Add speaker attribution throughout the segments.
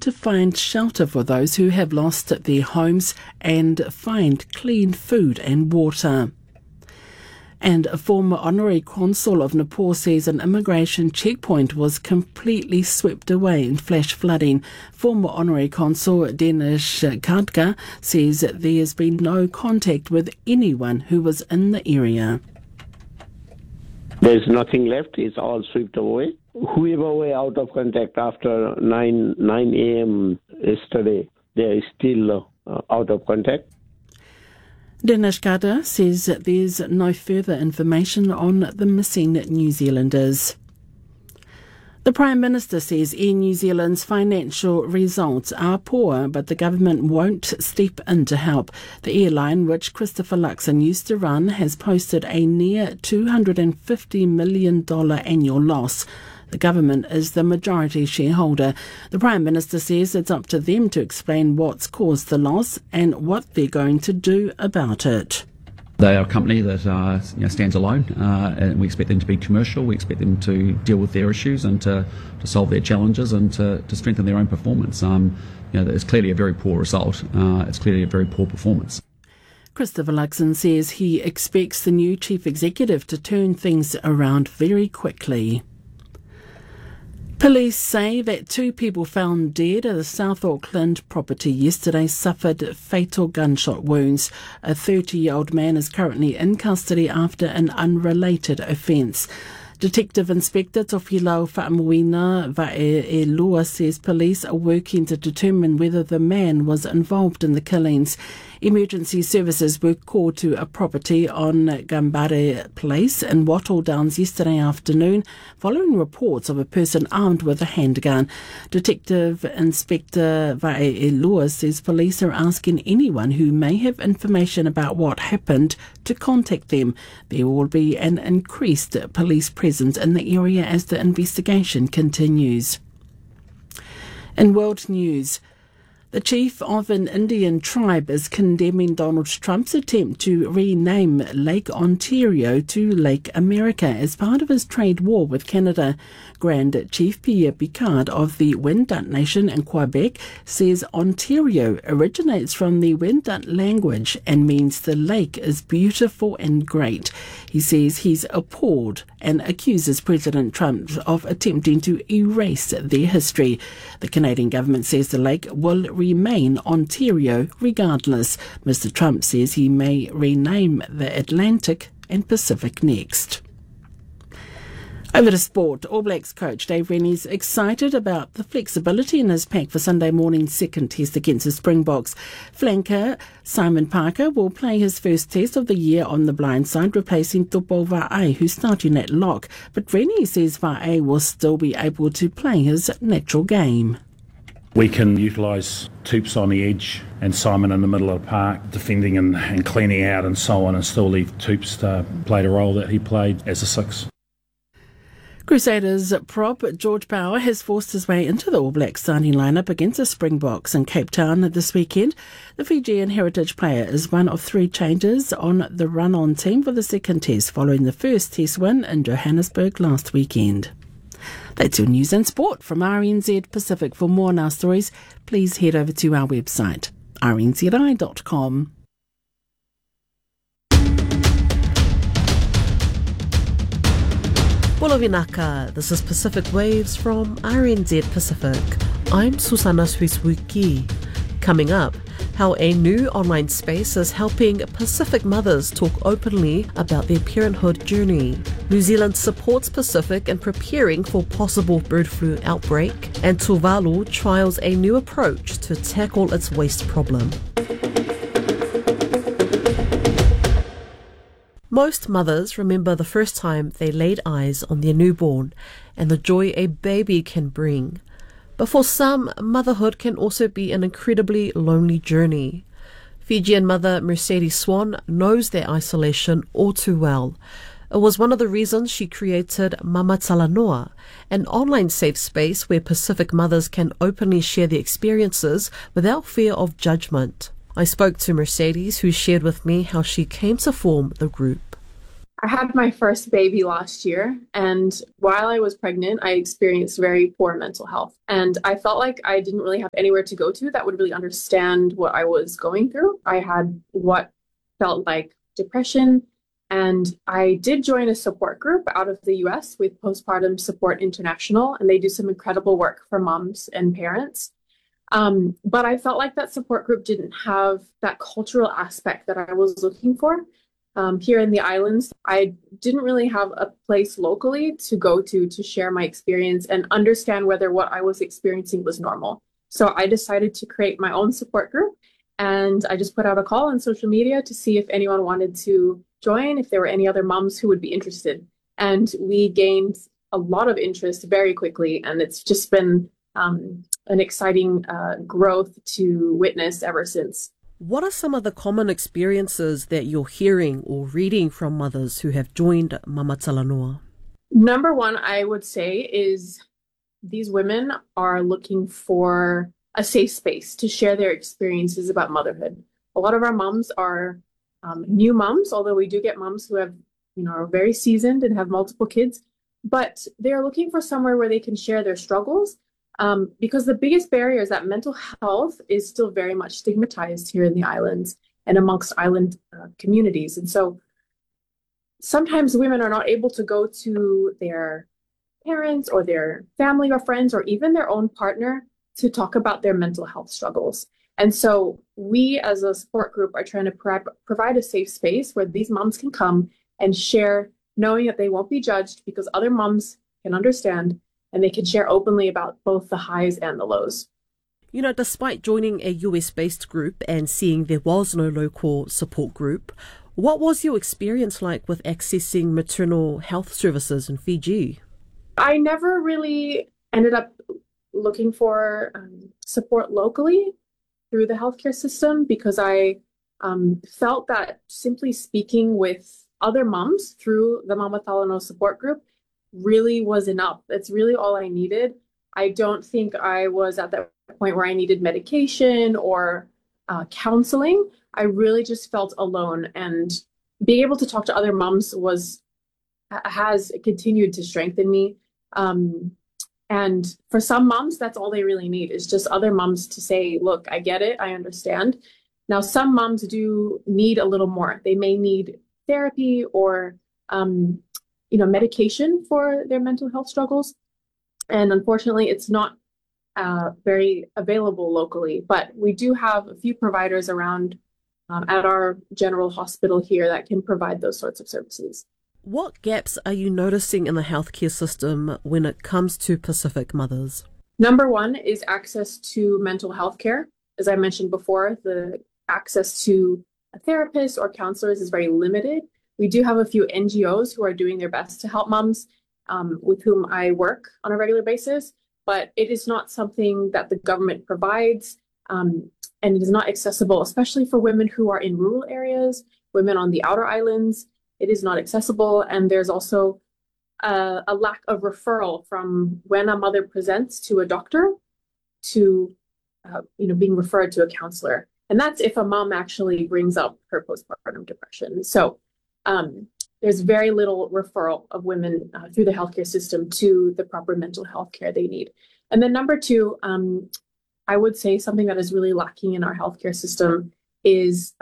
Speaker 1: to find shelter for those who have lost their homes and find clean food and water. And a former honorary consul of Nepal says an immigration checkpoint was completely swept away in flash flooding. Former honorary consul Dinesh Khadka says there has been no contact with anyone who was in the area.
Speaker 2: There's nothing left. It's all swept away. Whoever were out of contact after 9 a.m. yesterday, they are still out of contact.
Speaker 1: Dinesh Khadka says that there's no further information on the missing New Zealanders. The Prime Minister says Air New Zealand's financial results are poor, but the government won't step in to help. The airline, which Christopher Luxon used to run, has posted a near $250 million annual loss. The government is the majority shareholder. The Prime Minister says it's up to them to explain what's caused the loss and what they're going to do about it.
Speaker 3: They are a company that stands alone, and we expect them to be commercial. We expect them to deal with their issues and to solve their challenges and to strengthen their own performance. It's clearly a very poor result. It's clearly a very poor performance.
Speaker 1: Christopher Luxon says he expects the new chief executive to turn things around very quickly. Police say that 2 people found dead at a South Auckland property yesterday suffered fatal gunshot wounds. A 30-year-old man is currently in custody after an unrelated offence. Detective Inspector Tofilau Fa'amuina Va'elua says police are working to determine whether the man was involved in the killings. Emergency services were called to a property on Gambare Place in Wattle Downs yesterday afternoon following reports of a person armed with a handgun. Detective Inspector Va'elua says police are asking anyone who may have information about what happened to contact them. There will be an increased police presence in the area as the investigation continues. In world news, the chief of an Indian tribe is condemning Donald Trump's attempt to rename Lake Ontario to Lake America as part of his trade war with Canada. Grand Chief Pierre Picard of the Wendat Nation in Quebec says Ontario originates from the Wendat language and means the lake is beautiful and great. He says he's appalled and accuses President Trump of attempting to erase their history. The Canadian government says the lake will remain Ontario regardless. Mr. Trump says he may rename the Atlantic and Pacific next. Over to sport. All Blacks coach Dave Rennie's excited about the flexibility in his pack for Sunday morning's second test against the Springboks. Flanker Simon Parker will play his first test of the year on the blind side, replacing Tupo Va'ai, who's starting at lock. But Rennie says Va'ai will still be able to play his natural game.
Speaker 4: We can utilise Toops on the edge and Simon in the middle of the park, defending and cleaning out and so on, and still leave Toops to play the role that he played as a 6.
Speaker 1: Crusaders prop George Power has forced his way into the All Blacks starting lineup against the Springboks in Cape Town this weekend. The Fijian heritage player is one of 3 changes on the run-on team for the second test following the first test win in Johannesburg last weekend. That's your news and sport from RNZ Pacific. For more on our stories, please head over to our website, rnzi.com.
Speaker 5: Bula vinaka, this is Pacific Waves from RNZ Pacific. I'm Susana Suiswuki. Coming up, how a new online space is helping Pacific mothers talk openly about their parenthood journey. New Zealand supports Pacific in preparing for possible bird flu outbreak, and Tuvalu trials a new approach to tackle its waste problem. Most mothers remember the first time they laid eyes on their newborn and the joy a baby can bring. But for some, motherhood can also be an incredibly lonely journey. Fijian mother Mercedes Swan knows their isolation all too well. It was one of the reasons she created Mama Talanoa, an online safe space where Pacific mothers can openly share their experiences without fear of judgment. I spoke to Mercedes, who shared with me how she came to form the group.
Speaker 6: I had my first baby last year, and while I was pregnant, I experienced very poor mental health. And I felt like I didn't really have anywhere to go to that would really understand what I was going through. I had what felt like depression, and I did join a support group out of the US with Postpartum Support International, and they do some incredible work for moms and parents. But I felt like that support group didn't have that cultural aspect that I was looking for. Here in the islands, I didn't really have a place locally to go to share my experience and understand whether what I was experiencing was normal. So I decided to create my own support group, and I just put out a call on social media to see if anyone wanted to join, if there were any other moms who would be interested. And we gained a lot of interest very quickly, and it's just been an exciting growth to witness ever since.
Speaker 5: What are some of the common experiences that you're hearing or reading from mothers who have joined Mama Talanoa?
Speaker 6: Number one, I would say, is these women are looking for a safe space to share their experiences about motherhood. A lot of our moms are new moms, although we do get moms who have, are very seasoned and have multiple kids, but they're looking for somewhere where they can share their struggles. Because the biggest barrier is that mental health is still very much stigmatized here in the islands and amongst island communities. And so sometimes women are not able to go to their parents or their family or friends or even their own partner to talk about their mental health struggles. And so we as a support group are trying to provide a safe space where these moms can come and share, knowing that they won't be judged because other moms can understand, and they can share openly about both the highs and the lows.
Speaker 5: Despite joining a US-based group and seeing there was no local support group, what was your experience like with accessing maternal health services in Fiji?
Speaker 6: I never really ended up looking for support locally through the healthcare system because I felt that simply speaking with other moms through the Mama Talanoa support group really was enough. That's really all I needed. I don't think I was at that point where I needed medication or counseling. I really just felt alone, and being able to talk to other moms has continued to strengthen me. And for some moms, that's all they really need is just other moms to say, look, I get it, I understand. Now, some moms do need a little more. They may need therapy or medication for their mental health struggles. And unfortunately, it's not very available locally, but we do have a few providers around at our general hospital here that can provide those sorts of services.
Speaker 5: What gaps are you noticing in the healthcare system when it comes to Pacific mothers?
Speaker 6: Number one is access to mental health care. As I mentioned before, the access to a therapist or counselors is very limited. We do have a few NGOs who are doing their best to help moms with whom I work on a regular basis, but it is not something that the government provides, and it is not accessible, especially for women who are in rural areas, women on the outer islands. It is not accessible, and there's also a lack of referral from when a mother presents to a doctor to being referred to a counselor. And that's if a mom actually brings up her postpartum depression. So there's very little referral of women through the healthcare system to the proper mental health care they need. And then number two, I would say something that is really lacking in our healthcare system is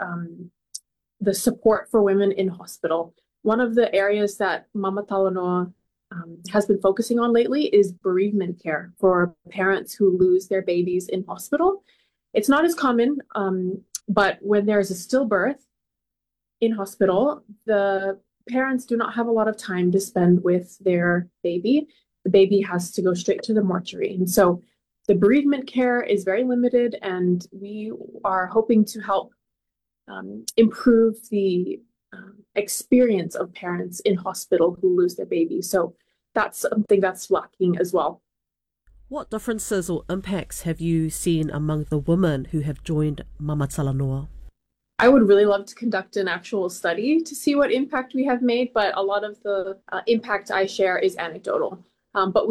Speaker 6: the support for women in hospital. One of the areas that Mama Talanoa has been focusing on lately is bereavement care for parents who lose their babies in hospital. It's not as common, but when there's a stillbirth in hospital, the parents do not have a lot of time to spend with their baby. The baby has to go straight to the mortuary. And so the bereavement care is very limited, and we are hoping to help improve the experience of parents in hospital who lose their baby. So that's something that's lacking as well.
Speaker 5: What differences or impacts have you seen among the women who have joined Mama Talanoa?
Speaker 6: I would really love to conduct an actual study to see what impact we have made, but a lot of the impact I share is anecdotal. But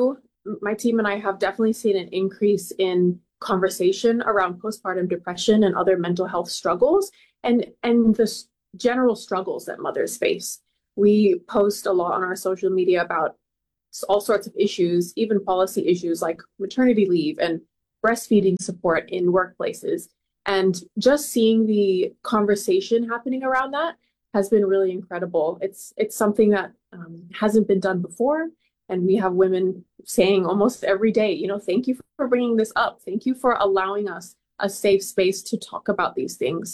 Speaker 6: my team and I have definitely seen an increase in conversation around postpartum depression and other mental health struggles and the general struggles that mothers face. We post a lot on our social media about all sorts of issues, even policy issues like maternity leave and breastfeeding support in workplaces. And just seeing the conversation happening around that has been really incredible. It's something that hasn't been done before. And we have women saying almost every day, you know, thank you for bringing this up. Thank you for allowing us a safe space to talk about these things.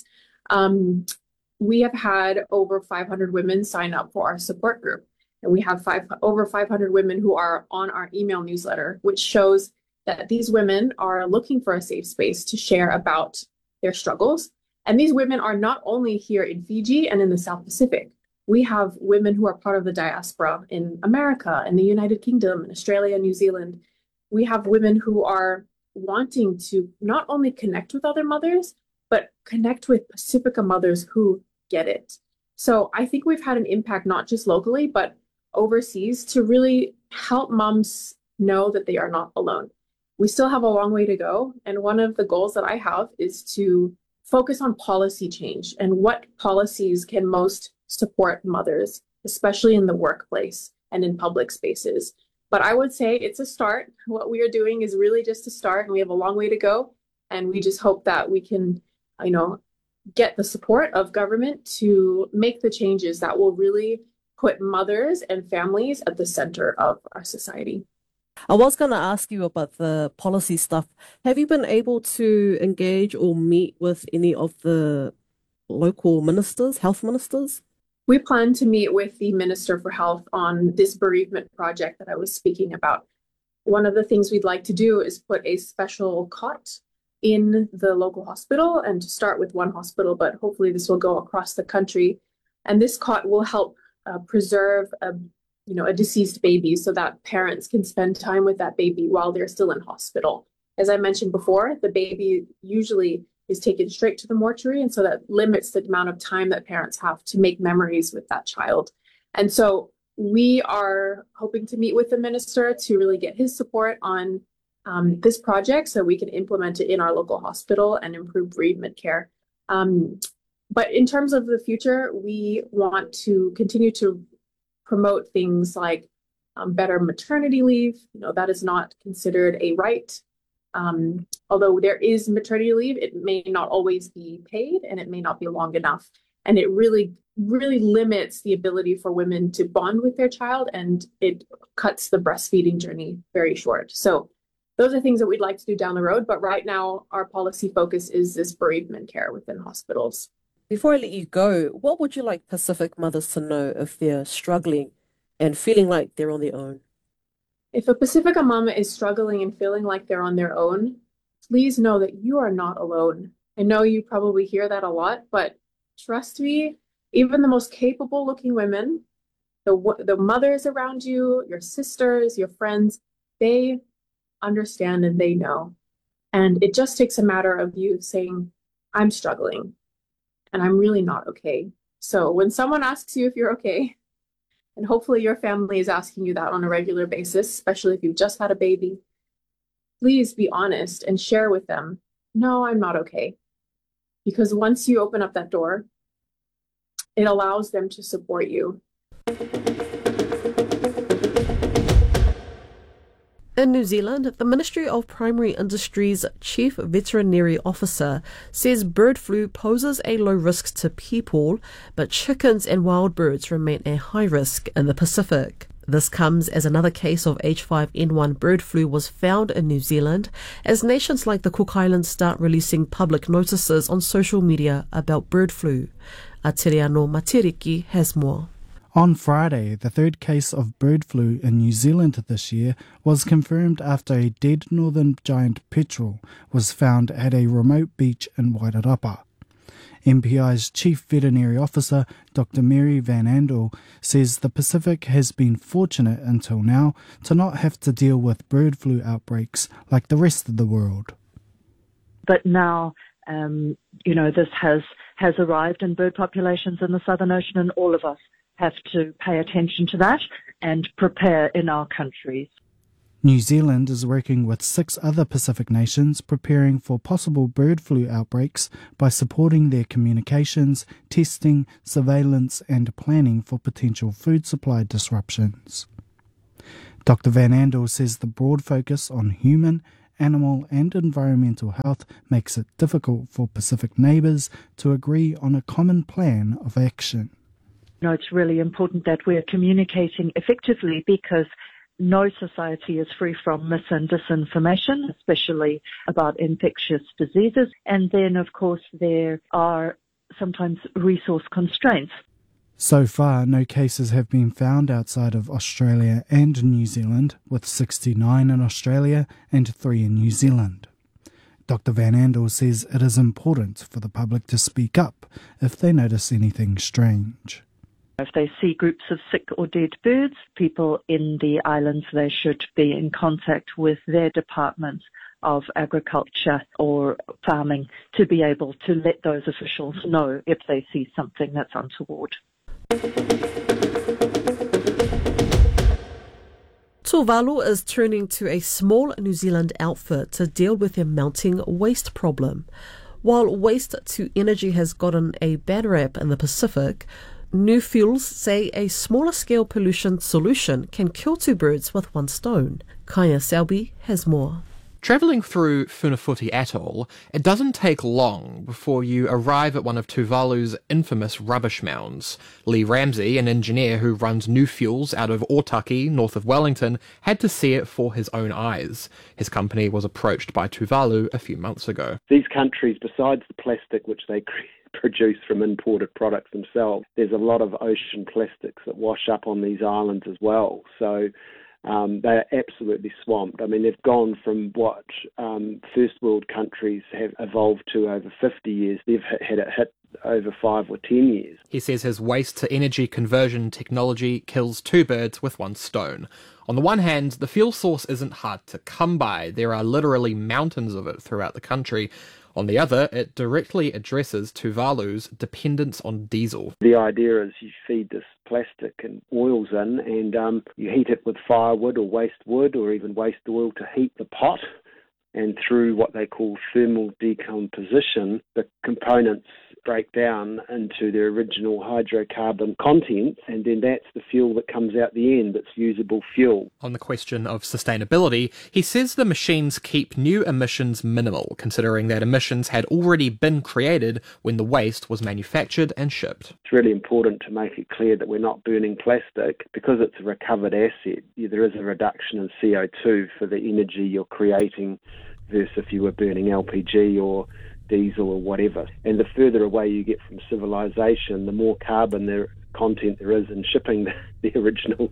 Speaker 6: We have had over 500 women sign up for our support group. And we have over 500 women who are on our email newsletter, which shows that these women are looking for a safe space to share about their struggles. And these women are not only here in Fiji and in the South Pacific. We have women who are part of the diaspora in America and the United Kingdom and Australia, New Zealand. We have women who are wanting to not only connect with other mothers, but connect with Pacifica mothers who get it. So I think we've had an impact, not just locally, but overseas, to really help moms know that they are not alone. We still have a long way to go. And one of the goals that I have is to focus on policy change and what policies can most support mothers, especially in the workplace and in public spaces. But I would say it's a start. What we are doing is really just a start, and we have a long way to go. And we just hope that we can, get the support of government to make the changes that will really put mothers and families at the center of our society.
Speaker 5: I was going to ask you about the policy stuff. Have you been able to engage or meet with any of the local ministers, health ministers?
Speaker 6: We plan to meet with the Minister for Health on this bereavement project that I was speaking about. One of the things we'd like to do is put a special cot in the local hospital, and to start with one hospital, but hopefully this will go across the country. And this cot will help preserve a deceased baby so that parents can spend time with that baby while they're still in hospital. As I mentioned before, the baby usually is taken straight to the mortuary, and so that limits the amount of time that parents have to make memories with that child. And so we are hoping to meet with the minister to really get his support on this project so we can implement it in our local hospital and improve bereavement care. But in terms of the future, we want to continue to promote things like better maternity leave. That is not considered a right. Although there is maternity leave, it may not always be paid and it may not be long enough. And it really, really limits the ability for women to bond with their child, and it cuts the breastfeeding journey very short. So those are things that we'd like to do down the road. But right now, our policy focus is this bereavement care within hospitals.
Speaker 5: Before I let you go, what would you like Pacific mothers to know if they're struggling and feeling like they're on their own?
Speaker 6: If a Pacifica mama is struggling and feeling like they're on their own, please know that you are not alone. I know you probably hear that a lot, but trust me, even the most capable looking women, the mothers around you, your sisters, your friends, they understand and they know. And it just takes a matter of you saying, I'm struggling and I'm really not okay. So when someone asks you if you're okay, and hopefully your family is asking you that on a regular basis, especially if you've just had a baby, please be honest and share with them, no, I'm not okay. Because once you open up that door, it allows them to support you.
Speaker 5: In New Zealand, the Ministry of Primary Industries Chief Veterinary Officer says bird flu poses a low risk to people, but chickens and wild birds remain a high risk in the Pacific. This comes as another case of H5N1 bird flu was found in New Zealand, as nations like the Cook Islands start releasing public notices on social media about bird flu. Atiriano Matiriki has more.
Speaker 7: On Friday, the third case of bird flu in New Zealand this year was confirmed after a dead northern giant petrel was found at a remote beach in Wairarapa. MPI's Chief Veterinary Officer, Dr. Mary Van Andel, says the Pacific has been fortunate until now to not have to deal with bird flu outbreaks like the rest of the world.
Speaker 8: But now, this has arrived in bird populations in the Southern Ocean, and all of us have to pay attention to that and prepare in our countries.
Speaker 7: New Zealand is working with 6 other Pacific nations preparing for possible bird flu outbreaks by supporting their communications, testing, surveillance and planning for potential food supply disruptions. Dr. Van Andel says the broad focus on human, animal and environmental health makes it difficult for Pacific neighbours to agree on a common plan of action.
Speaker 8: It's really important that we're communicating effectively because no society is free from mis and disinformation, especially about infectious diseases. And then, of course, there are sometimes resource constraints.
Speaker 7: So far, no cases have been found outside of Australia and New Zealand, with 69 in Australia and 3 in New Zealand. Dr. Van Andel says it is important for the public to speak up if they notice anything strange.
Speaker 8: If they see groups of sick or dead birds, people in the islands, they should be in contact with their departments of agriculture or farming to be able to let those officials know if they see something that's untoward.
Speaker 5: Tuvalu is turning to a small New Zealand outfit to deal with their mounting waste problem. While waste to energy has gotten a bad rap in the Pacific, New Fuels say a smaller scale pollution solution can kill 2 birds with 1 stone. Kaya Selby has more.
Speaker 9: Travelling through Funafuti Atoll, it doesn't take long before you arrive at one of Tuvalu's infamous rubbish mounds. Lee Ramsey, an engineer who runs New Fuels out of Otaki, north of Wellington, had to see it for his own eyes. His company was approached by Tuvalu a few months ago.
Speaker 2: These countries, besides the plastic which they produce from imported products themselves, there's a lot of ocean plastics that wash up on these islands as well. So they're absolutely swamped. I mean, they've gone from what first world countries have evolved to over 50 years. They've had it hit over 5 or 10 years.
Speaker 9: He says his waste-to-energy conversion technology kills 2 birds with 1 stone. On the one hand, the fuel source isn't hard to come by. There are literally mountains of it throughout the country. On the other, it directly addresses Tuvalu's dependence on diesel.
Speaker 2: The idea is you feed this plastic and oils in and you heat it with firewood or waste wood or even waste oil to heat the pot. And through what they call thermal decomposition, the components break down into their original hydrocarbon content, and then that's the fuel that comes out the end. It's usable fuel.
Speaker 9: On the question of sustainability, he says the machines keep new emissions minimal, considering that emissions had already been created when the waste was manufactured and shipped.
Speaker 2: It's really important to make it clear that we're not burning plastic. Because it's a recovered asset, there is a reduction in CO2 for the energy you're creating versus if you were burning LPG or diesel or whatever. And the further away you get from civilization, the more carbon content there is in shipping the original,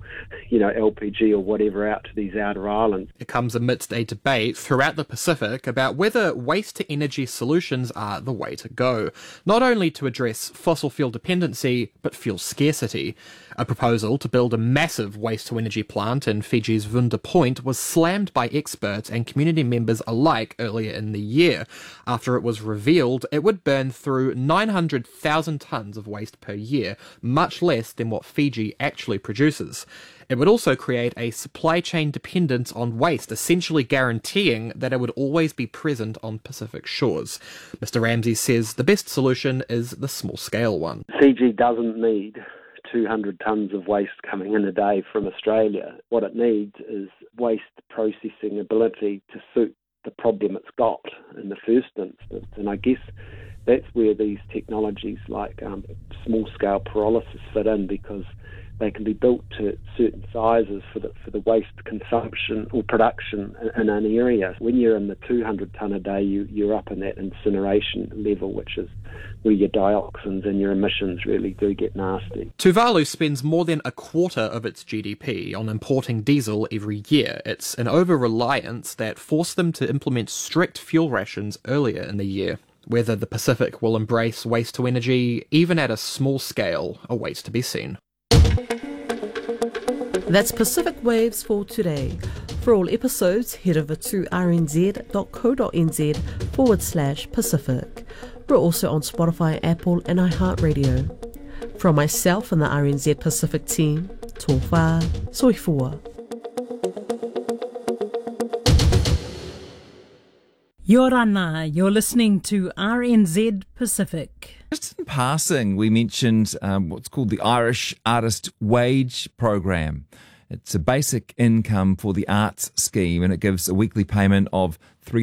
Speaker 2: LPG or whatever out to these outer islands.
Speaker 9: It comes amidst a debate throughout the Pacific about whether waste-to-energy solutions are the way to go, not only to address fossil fuel dependency, but fuel scarcity. A proposal to build a massive waste-to-energy plant in Fiji's Vunda Point was slammed by experts and community members alike earlier in the year. After it was revealed, it would burn through 900,000 tonnes of waste per year, much less than what Fiji actually produces. It would also create a supply chain dependence on waste, essentially guaranteeing that it would always be present on Pacific shores. Mr. Ramsey says the best solution is the small-scale one.
Speaker 2: Fiji doesn't need 200 tonnes of waste coming in a day from Australia. What it needs is waste processing ability to suit the problem it's got in the first instance. And I guess that's where these technologies like small-scale pyrolysis fit in, because they can be built to certain sizes for the waste consumption or production in an area. When you're in the 200 tonne a day, you're up in that incineration level, which is where your dioxins and your emissions really do get nasty.
Speaker 9: Tuvalu spends more than a quarter of its GDP on importing diesel every year. It's an over-reliance that forced them to implement strict fuel rations earlier in the year. Whether the Pacific will embrace waste-to-energy, even at a small scale, awaits to be seen.
Speaker 5: That's Pacific Waves for today. For all episodes, head over to rnz.co.nz/Pacific. We're also on Spotify, Apple and iHeartRadio. From myself and the RNZ Pacific team, tō whā, soifua.
Speaker 10: Yorana, you're listening to RNZ Pacific.
Speaker 11: Just in passing, we mentioned what's called the Irish Artist Wage Programme. It's a basic income for the arts scheme, and it gives a weekly payment of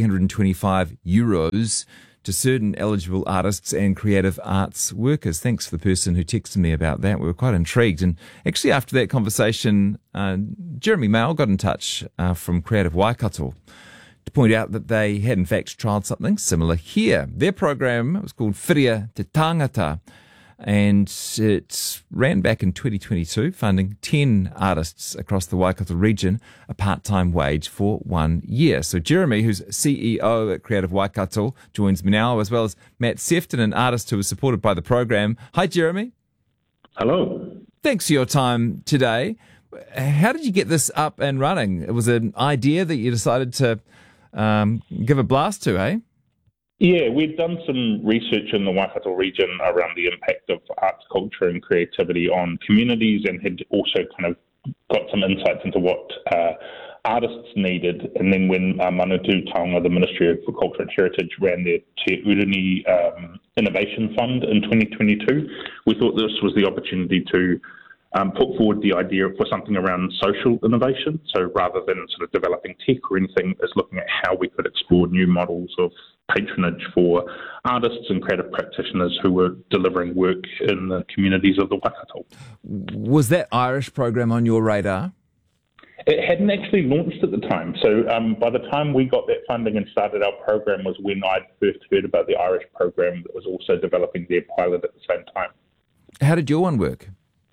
Speaker 11: €325 to certain eligible artists and creative arts workers. Thanks for the person who texted me about that. We were quite intrigued. And actually, after that conversation, Jeremy Mail got in touch from Creative Waikato to point out that they had in fact trialled something similar here. Their program was called Whiria Te Tangata, and it ran back in 2022, funding 10 artists across the Waikato region a part-time wage for 1 year. So Jeremy, who's CEO at Creative Waikato, joins me now, as well as Matt Sefton, an artist who was supported by the program. Hi, Jeremy.
Speaker 12: Hello.
Speaker 11: Thanks for your time today. How did you get this up and running? It was an idea that you decided to give a blast to, eh?
Speaker 12: Yeah, we've done some research in the Waikato region around the impact of arts, culture and creativity on communities, and had also kind of got some insights into what artists needed. And then when Manutū Taonga, the Ministry for Culture and Heritage, ran their Te Uruni Innovation Fund in 2022, we thought this was the opportunity to put forward the idea for something around social innovation. So rather than sort of developing tech or anything, is looking at how we could explore new models of patronage for artists and creative practitioners who were delivering work in the communities of the Waikato.
Speaker 11: Was that Irish program on your radar?
Speaker 12: It hadn't actually launched at the time. So by the time we got that funding and started our program was when I'd first heard about the Irish program that was also developing their pilot at the same time.
Speaker 11: How did your one work?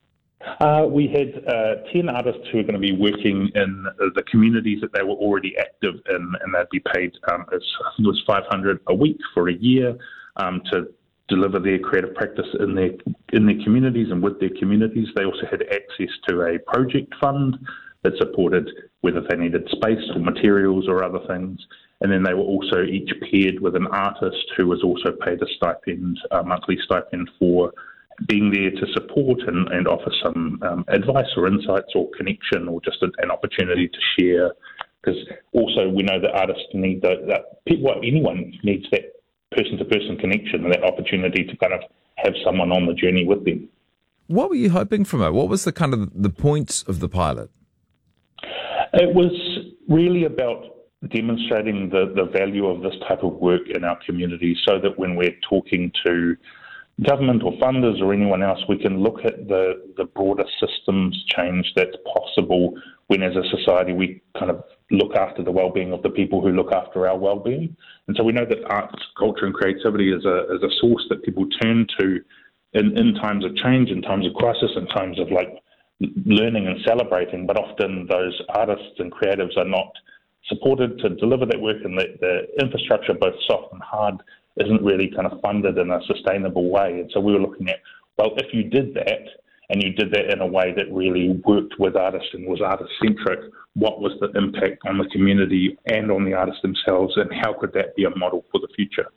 Speaker 12: We had 10 artists who were going to be working in the communities that they were already active in, and they'd be paid, I think it was $500 a week for a year to deliver their creative practice in their communities and with their communities. They also had access to a project fund that supported whether they needed space or materials or other things. And then they were also each paired with an artist who was also paid a stipend, a monthly stipend for being there to support and offer some advice or insights or connection or just an opportunity to share. Because also we know that artists need anyone needs that person-to-person connection and that opportunity to kind of have someone on the journey with them.
Speaker 11: What were you hoping from it? What was the kind of the point of the pilot?
Speaker 12: It was really about demonstrating the value of this type of work in our community so that when we're talking to government or funders or anyone else, we can look at the broader systems change that's possible when as a society we kind of look after the well-being of the people who look after our well-being. And so we know that arts, culture and creativity is a source that people turn to in times of change, in times of crisis, in times of like learning and celebrating, but often those artists and creatives are not supported to deliver that work, and the infrastructure, both soft and hard, isn't really kind of funded in a sustainable way. And so we were looking at, well, if you did that, and you did that in a way that really worked with artists and was artist-centric, what was the impact on the community and on the artists themselves, and how could that be a model for the future?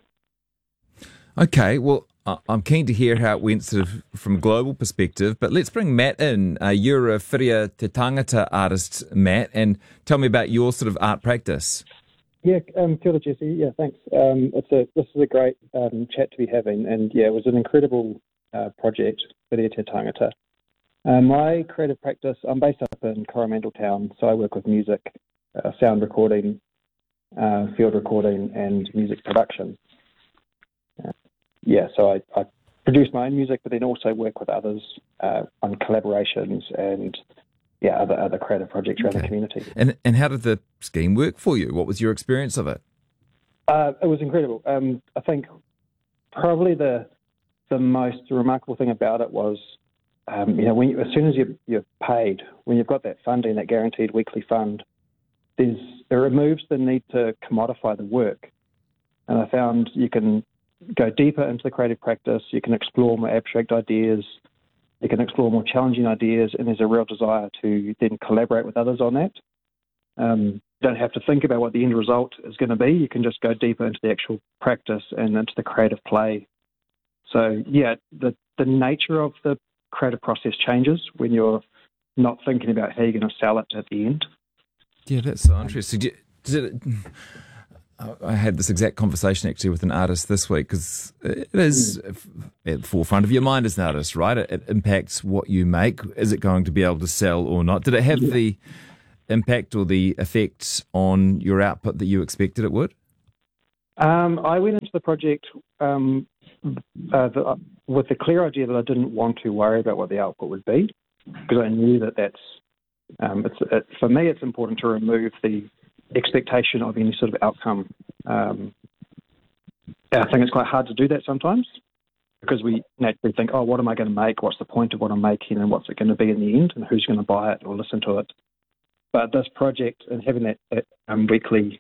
Speaker 11: Okay, well, I'm keen to hear how it went sort of from a global perspective, but let's bring Matt in. You're a Whiria Te Tangata artist, Matt, and tell me about your sort of art practice.
Speaker 13: Yeah, kia ora, Jesse. Yeah, thanks. This is a great chat to be having, and yeah, it was an incredible project, Whiria Te Tangata. My creative practice, I'm based up in Coromandel Town, so I work with music, sound recording, field recording, and music production. So I produce my own music, but then also work with others on collaborations and other creative projects around the community.
Speaker 11: And how did the scheme work for you? What was your experience of it?
Speaker 13: It was incredible. I think probably the most remarkable thing about it was, as soon as you're paid, when you've got that funding, that guaranteed weekly fund, it removes the need to commodify the work. And I found you can go deeper into the creative practice, you can explore more abstract ideas, you can explore more challenging ideas, and there's a real desire to then collaborate with others on that. You don't have to think about what the end result is going to be. You can just go deeper into the actual practice and into the creative play. So, the nature of the creative process changes when you're not thinking about how you're going to sell it at the end.
Speaker 11: Yeah, that's so interesting. I had this exact conversation actually with an artist this week, because it is at the forefront of your mind as an artist, right? It impacts what you make. Is it going to be able to sell or not? Did it have the impact or the effect on your output that you expected it would?
Speaker 13: I went into the project with the clear idea that I didn't want to worry about what the output would be, because I knew that's for me, it's important to remove the expectation of any sort of outcome. I think it's quite hard to do that sometimes, because we naturally think, oh, what am I going to make? What's the point of what I'm making, and what's it going to be in the end, and who's going to buy it or listen to it? But this project and having that weekly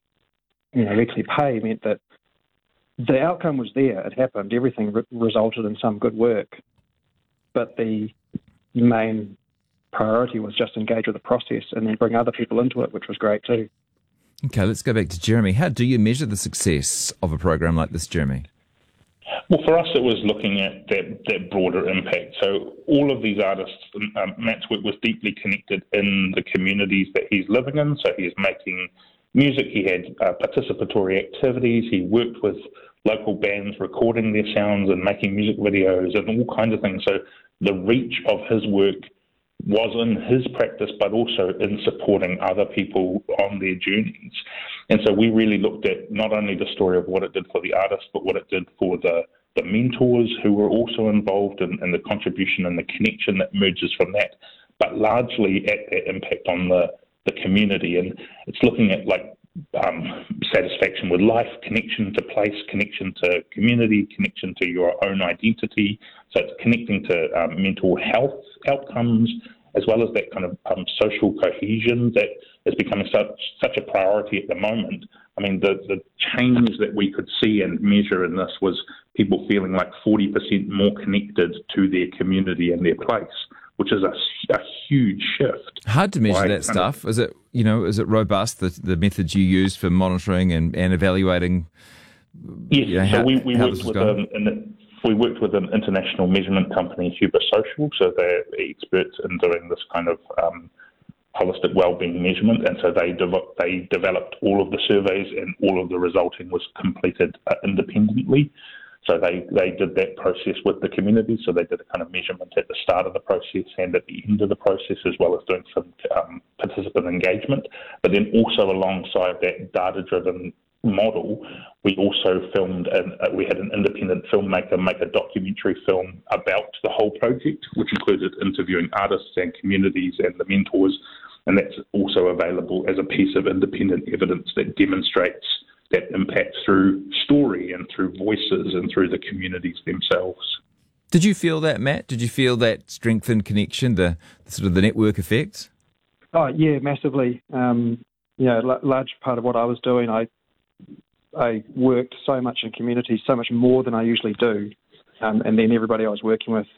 Speaker 13: pay meant that the outcome was there. It happened. Everything resulted in some good work, but the main priority was just engage with the process and then bring other people into it, which was great too.
Speaker 11: Okay, let's go back to Jeremy. How do you measure the success of a program like this, Jeremy?
Speaker 12: Well, for us, it was looking at that broader impact. So all of these artists, Matt's work was deeply connected in the communities that he's living in. So he's making music, he had participatory activities, he worked with local bands recording their sounds and making music videos and all kinds of things. So the reach of his work was in his practice, but also in supporting other people on their journeys. And so we really looked at not only the story of what it did for the artists, but what it did for the mentors who were also involved in the contribution and the connection that emerges from that, but largely at that impact on the community. And it's looking at satisfaction with life, connection to place, connection to community, connection to your own identity. So it's connecting to mental health outcomes, as well as that kind of social cohesion that is becoming such a priority at the moment. I mean, the change that we could see and measure in this was people feeling like 40% more connected to their community and their place, which is a huge shift.
Speaker 11: Hard to measure that stuff. Is it robust, the methods you use for monitoring and evaluating?
Speaker 12: Yes, so we worked with an international measurement company, Huber Social, so they're experts in doing this kind of holistic wellbeing measurement, and so they developed all of the surveys, and all of the resulting was completed independently. So they did that process with the community, so they did a kind of measurement at the start of the process and at the end of the process, as well as doing some participant engagement. But then also alongside that data-driven model, we also filmed, and we had an independent filmmaker make a documentary film about the whole project, which included interviewing artists and communities and the mentors, and that's also available as a piece of independent evidence that demonstrates that impact through story and through voices and through the communities themselves.
Speaker 11: Did you feel that, Matt? Did you feel that strengthened connection, the sort of the network effect?
Speaker 13: Oh yeah, massively. Large part of what I was doing, I worked so much in communities, so much more than I usually do, and then everybody I was working with,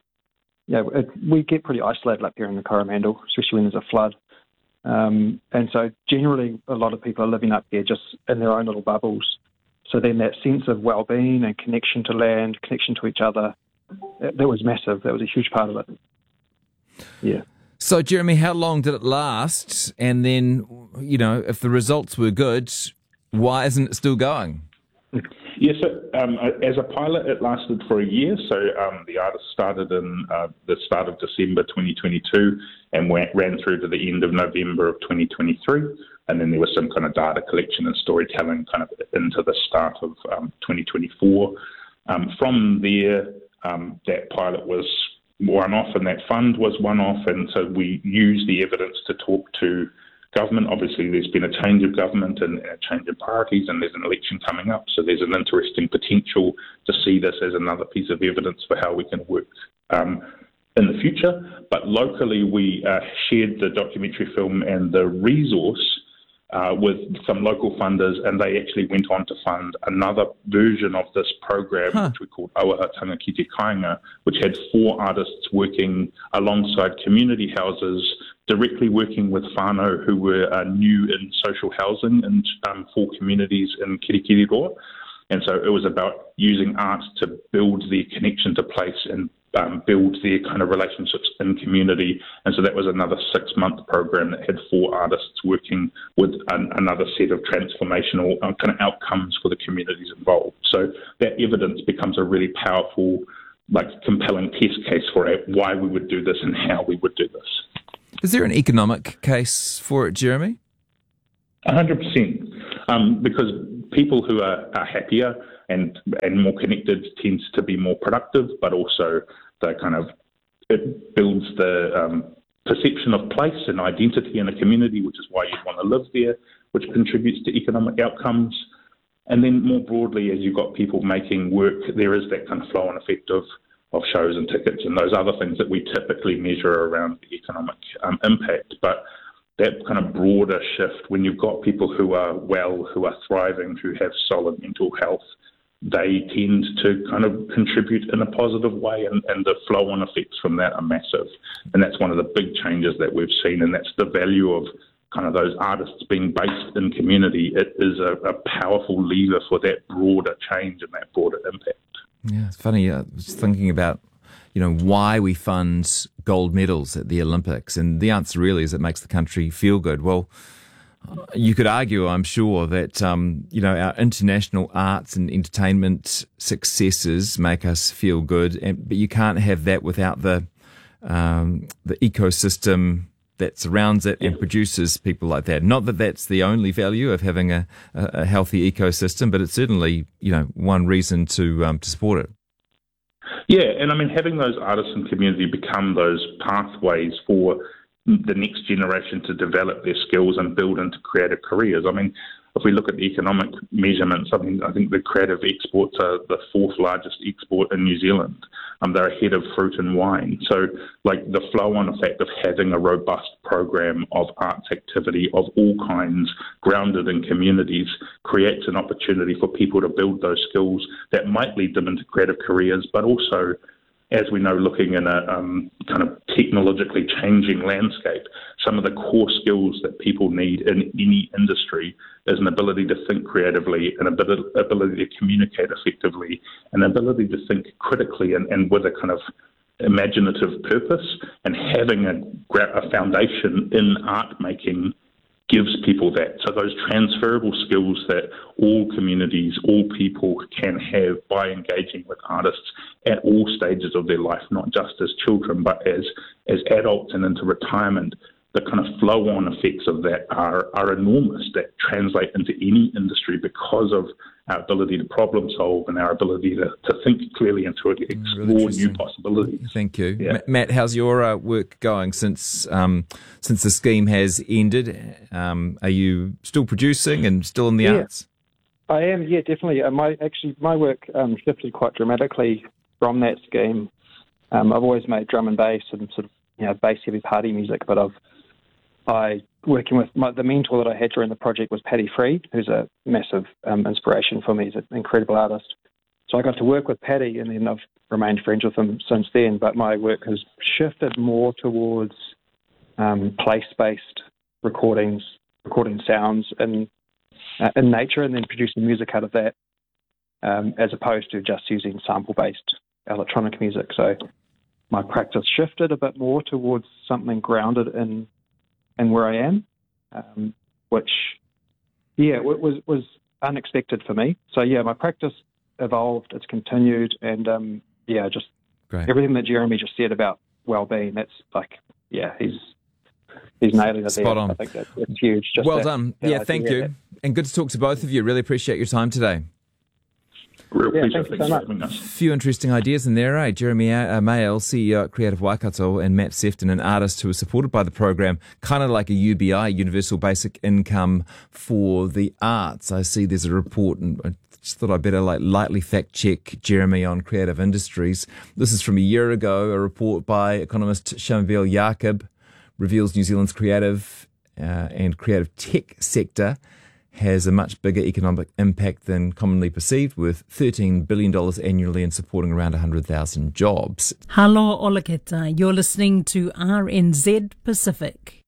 Speaker 13: we get pretty isolated up here in the Coromandel, especially when there's a flood. And so generally a lot of people are living up here just in their own little bubbles. So then that sense of well-being and connection to land, connection to each other, that was massive. That was a huge part of it. Yeah.
Speaker 11: So, Jeremy, how long did it last? And then, if the results were good, why isn't it still going?
Speaker 12: Yes, as a pilot, it lasted for a year. So the artist started in the start of December 2022 and ran through to the end of November of 2023. And then there was some kind of data collection and storytelling kind of into the start of 2024. From there, that pilot was one-off and that fund was one-off. And so we used the evidence to talk to government. Obviously, there's been a change of government and a change of parties, and there's an election coming up. So there's an interesting potential to see this as another piece of evidence for how we can work in the future. But locally, we shared the documentary film and the resource with some local funders, and they actually went on to fund another version of this program, which we called Auahatanga Ki Te Kāinga, which had 4 artists working alongside community houses, directly working with whānau who were new in social housing and for communities in Kirikiriroa. And so it was about using art to build the connection to place and build their kind of relationships in community. And so that was another 6-month program that had 4 artists working with another set of transformational kind of outcomes for the communities involved. So that evidence becomes a really powerful, compelling test case for why we would do this and how we would do this.
Speaker 11: Is there an economic case for it, Jeremy?
Speaker 12: 100%, because people who are happier and more connected tends to be more productive, but also it builds the perception of place and identity in a community, which is why you'd want to live there, which contributes to economic outcomes. And then more broadly, as you've got people making work, there is that kind of flow-on effect of shows and tickets and those other things that we typically measure around the economic impact. But that kind of broader shift, when you've got people who are well, who are thriving, who have solid mental health, they tend to kind of contribute in a positive way, and the flow-on effects from that are massive. And that's one of the big changes that we've seen, and that's the value of kind of those artists being based in community. It is a powerful lever for that broader change and that broader impact.
Speaker 11: Yeah, it's funny. I was thinking about, why we fund gold medals at the Olympics, and the answer really is it makes the country feel good. Well, you could argue, I'm sure, that our international arts and entertainment successes make us feel good, but you can't have that without the ecosystem that surrounds it and produces people like that. Not that that's the only value of having a healthy ecosystem, but it's certainly one reason to support it.
Speaker 12: Yeah, and I mean, having those artists and community become those pathways for the next generation to develop their skills and build into creative careers. I mean, if we look at the economic measurements, I think the creative exports are the 4th largest export in New Zealand. They're ahead of fruit and wine. So, the flow-on effect of having a robust program of arts activity of all kinds grounded in communities creates an opportunity for people to build those skills that might lead them into creative careers, but also, as we know, looking in a kind of technologically changing landscape, some of the core skills that people need in any industry is an ability to think creatively, an ability to communicate effectively, an ability to think critically and with a kind of imaginative purpose. And having a foundation in art making gives people that. So those transferable skills that all communities, all people can have by engaging with artists at all stages of their life, not just as children, but as adults and into retirement, the kind of flow-on effects of that are enormous, that translate into any industry because of our ability to problem solve and our ability to think clearly and to explore new possibilities.
Speaker 11: Thank you.
Speaker 12: Yeah.
Speaker 11: Matt, how's your work going since the scheme has ended? Are you still producing and still in the arts?
Speaker 13: I am, yeah, definitely. My work shifted quite dramatically from that scheme. I've always made drum and bass and sort of bass-heavy party music, but working with the mentor that I had during the project was Paddy Freed, who's a massive inspiration for me. He's an incredible artist. So I got to work with Paddy, and then I've remained friends with him since then. But my work has shifted more towards place-based recording sounds in nature, and then producing music out of that, as opposed to just using sample-based electronic music. So my practice shifted a bit more towards something grounded in where I am, which, was unexpected for me. So, my practice evolved, it's continued, and, just
Speaker 11: Great.
Speaker 13: Everything that Jeremy just said about well-being, that's he's nailing it.
Speaker 11: Spot on.
Speaker 13: I think that's huge. Just
Speaker 11: well done. Yeah, thank you. And good to talk to both of you. Really appreciate your time today.
Speaker 12: Real pleasure.
Speaker 13: Thank you so much.
Speaker 11: A few interesting ideas in there, eh? Jeremy Mael, CEO at Creative Waikato, and Matt Sefton, an artist who was supported by the program, kind of like a UBI, Universal Basic Income for the Arts. I see there's a report, and I just thought I'd better lightly fact-check Jeremy on creative industries. This is from a year ago, a report by economist Shamvil Jacob reveals New Zealand's creative and creative tech sector has a much bigger economic impact than commonly perceived, with $13 billion annually and supporting around 100,000 jobs.
Speaker 10: Hello, Olaketa. You're listening to RNZ Pacific.